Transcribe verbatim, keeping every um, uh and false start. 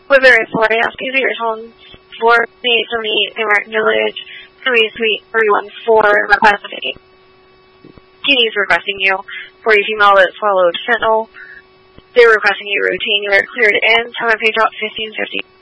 Woodbury, Florida, asking for your home four eight seven eight American Village, three Suite three one four, request of eight. T D is requesting you for a female that swallowed fentanyl. They're requesting you routine. You are cleared in. Time of pay drop fifteen fifty.